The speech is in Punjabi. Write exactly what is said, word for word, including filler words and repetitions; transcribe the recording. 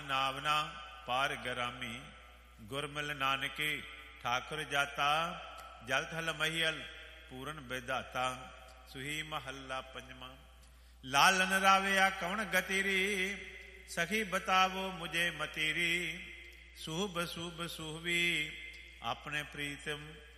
ਨਾਵਨਾ ਪਾਰ ਗਰਾਮੀ। ਗੁਰ ਮਿਲ ਨਾਨਕੇ ਠਾਕੁਰ ਜਾਤਾ, ਜਲ ਥਲ ਮਹੀਅਲ ਪੂਰਨ ਵਿਧਾਤਾ। ਸੁਹੀ ਮਹੱਲਾ ਪੰਜਵਾਂ। ਲਾਲਨ ਰਾਵਿਆ ਕਵਣ ਗਤੀਰੀ, ਸਖੀ ਬਤਾਵੋ ਮੁਝੇ ਮਤੀਰੀ। ਸੁਹਬ ਸੁਭ ਸੁਹਵੀ ਆਪਣੇ ਪ੍ਰੀਤਮ